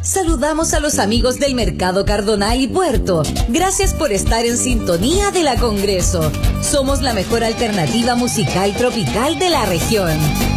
Saludamos a los amigos del Mercado Cardonal y Puerto. Gracias por estar en sintonía de la Congreso. Somos la mejor alternativa musical tropical de la región.